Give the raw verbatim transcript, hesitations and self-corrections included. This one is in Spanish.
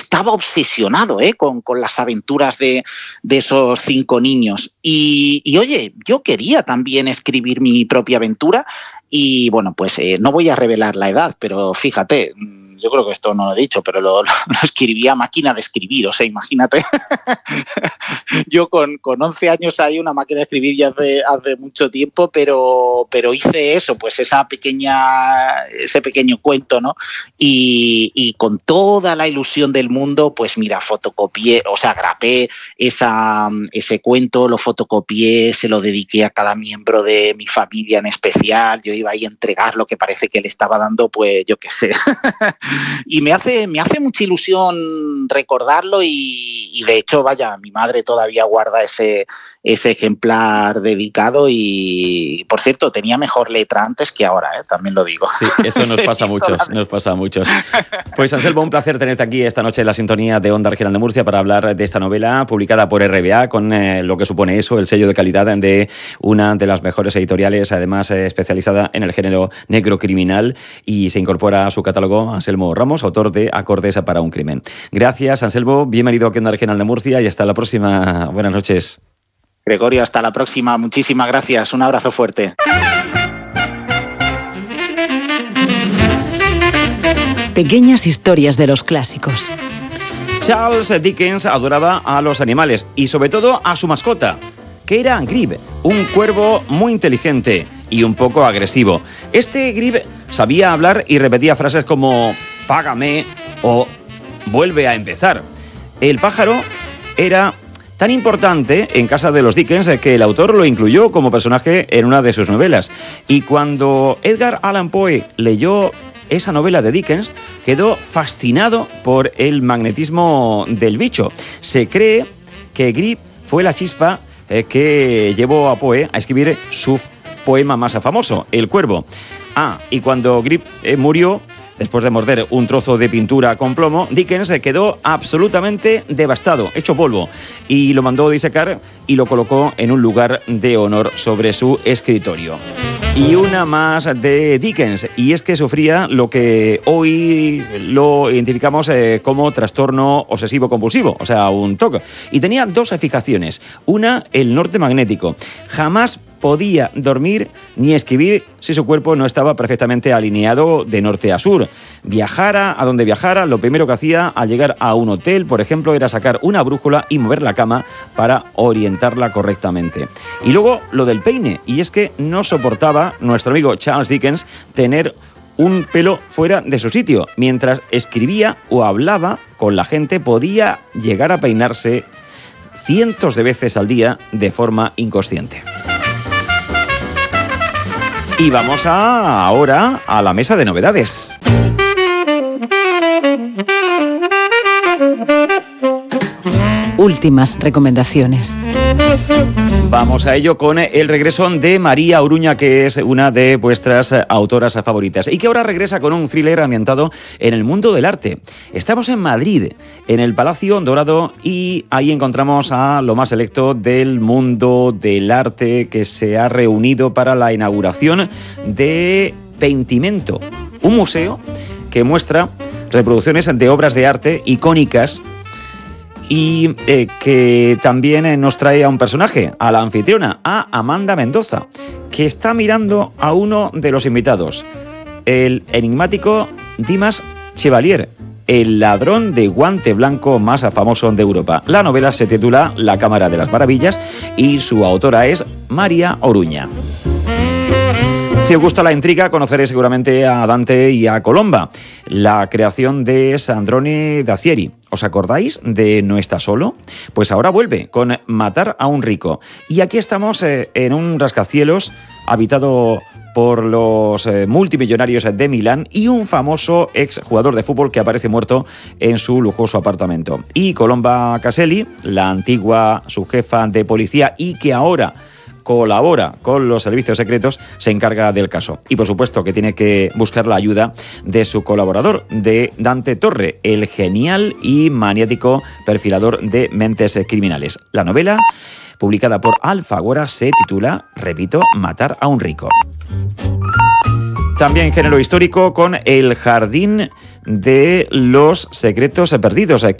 estaba obsesionado ¿eh? con, con las aventuras de, de esos cinco niños. Y, y oye, yo quería también escribir mi propia aventura y bueno, pues eh, no voy a revelar la edad, pero fíjate, yo creo que esto no lo he dicho, pero lo, lo, lo escribía a máquina de escribir, o sea, imagínate. Yo con, con once años hay una máquina de escribir ya hace, hace mucho tiempo, pero, pero hice eso, pues esa pequeña, ese pequeño cuento, ¿no? Y, y con toda la ilusión del mundo, pues mira, fotocopié, o sea, grapé esa, ese cuento, lo fotocopié, se lo dediqué a cada miembro de mi familia en especial, yo iba ahí a entregar lo que parece que le estaba dando, pues yo qué sé. Y me hace, me hace mucha ilusión recordarlo y, y de hecho, vaya, mi madre todavía guarda ese, ese ejemplar dedicado y, por cierto, tenía mejor letra antes que ahora, ¿eh? También lo digo. Sí, eso nos pasa a muchos, nos pasa a muchos. Pues Anselmo, un placer tenerte aquí esta noche en la sintonía de Onda Regional de Murcia para hablar de esta novela publicada por R B A con eh, lo que supone eso, el sello de calidad de una de las mejores editoriales, además eh, especializada en el género negro criminal, y se incorpora a su catálogo Anselmo Ramos, autor de Acordes para un crimen. Gracias, Anselmo, bienvenido aquí a Onda Regional de Murcia y hasta la próxima. Buenas noches. Gregorio, hasta la próxima. Muchísimas gracias. Un abrazo fuerte. Pequeñas historias de los clásicos. Charles Dickens adoraba a los animales y sobre todo a su mascota, que era Grib, un cuervo muy inteligente y un poco agresivo. Este Grib sabía hablar y repetía frases como «págame» o «vuelve a empezar». El pájaro era tan importante en casa de los Dickens que el autor lo incluyó como personaje en una de sus novelas. Y cuando Edgar Allan Poe leyó esa novela de Dickens, quedó fascinado por el magnetismo del bicho. Se cree que Grib fue la chispa eh, que llevó a Poe a escribir su poema más famoso, El Cuervo. Ah, y cuando Grib eh, murió, después de morder un trozo de pintura con plomo, Dickens se quedó absolutamente devastado, hecho polvo, y lo mandó disecar y lo colocó en un lugar de honor sobre su escritorio. Y una más de Dickens, y es que sufría lo que hoy lo identificamos eh, como trastorno obsesivo-compulsivo, o sea, un T O C. Y tenía dos fijaciones. Una, el norte magnético. Jamás podía dormir ni escribir si su cuerpo no estaba perfectamente alineado de norte a sur. Viajara a donde viajara, lo primero que hacía al llegar a un hotel, por ejemplo, era sacar una brújula y mover la cama para orientarla correctamente. Y luego lo del peine, y es que no soportaba nuestro amigo Charles Dickens tener un pelo fuera de su sitio. Mientras escribía o hablaba con la gente, podía llegar a peinarse cientos de veces al día de forma inconsciente. Y vamos a, ahora a la mesa de novedades. Últimas recomendaciones. Vamos a ello con el regreso de María Oruña, que es una de vuestras autoras favoritas y que ahora regresa con un thriller ambientado en el mundo del arte. Estamos en Madrid, en el Palacio Dorado, y ahí encontramos a lo más selecto del mundo del arte que se ha reunido para la inauguración de Pentimento, un museo que muestra reproducciones de obras de arte icónicas y eh, que también eh, nos trae a un personaje, a la anfitriona, a Amanda Mendoza, que está mirando a uno de los invitados, el enigmático Dimas Chevalier, el ladrón de guante blanco más famoso de Europa. La novela se titula La Cámara de las Maravillas y su autora es María Oruña. Si os gusta la intriga, conoceréis seguramente a Dante y a Colomba, la creación de Sandrone Dacieri. ¿Os acordáis de No está solo? Pues ahora vuelve con Matar a un rico. Y aquí estamos eh, en un rascacielos habitado por los eh, multimillonarios de Milán y un famoso exjugador de fútbol que aparece muerto en su lujoso apartamento. Y Colomba Caselli, la antigua subjefa de policía y que ahora colabora con los servicios secretos, se encarga del caso. Y por supuesto que tiene que buscar la ayuda de su colaborador, de Dante Torre, el genial y maniático perfilador de mentes criminales. La novela, publicada por Alfaguara, se titula, repito, Matar a un rico. También género histórico con El jardín de los secretos perdidos,